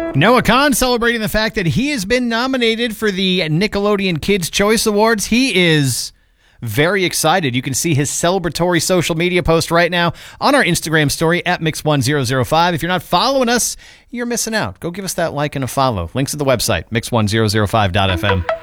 Noah Khan celebrating the fact that he has been nominated for the Nickelodeon Kids' Choice Awards. He is very excited. You can see his celebratory social media post right now on our Instagram story at Mix1005. If you're not following us, you're missing out. Go give us that like and a follow. Links to the website, Mix1005.fm.